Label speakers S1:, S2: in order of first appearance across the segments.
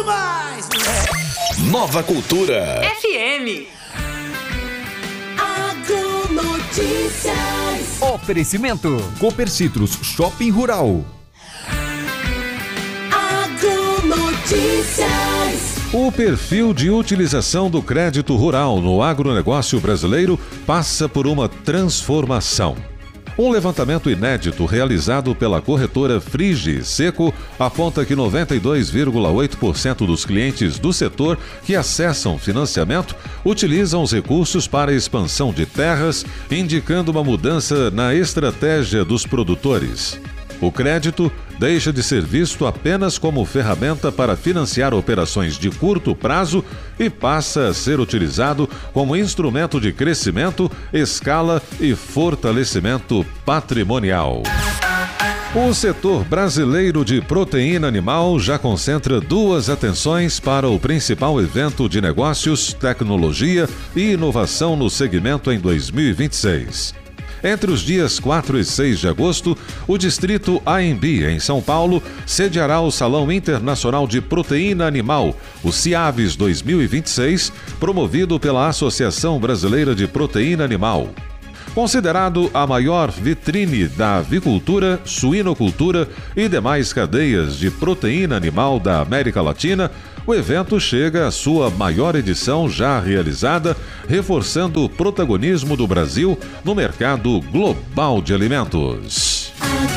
S1: Nova Cultura
S2: FM.
S3: Agronotícias.
S4: Oferecimento Copercitros Shopping Rural.
S3: Agronotícias.
S5: O perfil de utilização do crédito rural no agronegócio brasileiro passa por uma transformação. Um levantamento inédito realizado pela corretora Frigi Seco aponta que 92,8% dos clientes do setor que acessam financiamento utilizam os recursos para a expansão de terras, indicando uma mudança na estratégia dos produtores. O crédito deixa de ser visto apenas como ferramenta para financiar operações de curto prazo e passa a ser utilizado como instrumento de crescimento, escala e fortalecimento patrimonial. O setor brasileiro de proteína animal já concentra duas atenções para o principal evento de negócios, tecnologia e inovação no segmento em 2026. Entre os dias 4 e 6 de agosto, o Distrito AMB, em São Paulo, sediará o Salão Internacional de Proteína Animal, o CIAVES 2026, promovido pela Associação Brasileira de Proteína Animal. Considerado a maior vitrine da avicultura, suinocultura e demais cadeias de proteína animal da América Latina, o evento chega à sua maior edição já realizada, reforçando o protagonismo do Brasil no mercado global de alimentos.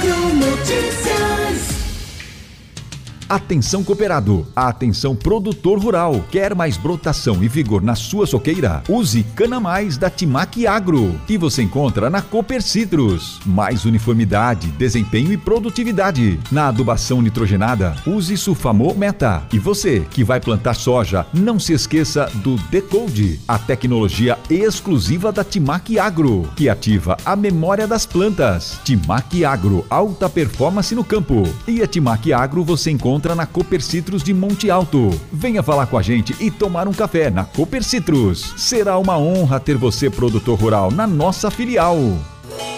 S4: Atenção cooperado, atenção produtor rural. Quer mais brotação e vigor na sua soqueira? Use Cana Mais da Timac Agro, que você encontra na Copercitros. Mais uniformidade, desempenho e produtividade. Na adubação nitrogenada, use Sulfamol Meta. E você que vai plantar soja, não se esqueça do Decode, a tecnologia exclusiva da Timac Agro, que ativa a memória das plantas. Timac Agro, alta performance no campo. E a Timac Agro você encontra na Copercitros de Monte Alto. Venha falar com a gente e tomar um café na Copercitros. Será uma honra ter você, produtor rural, na nossa filial.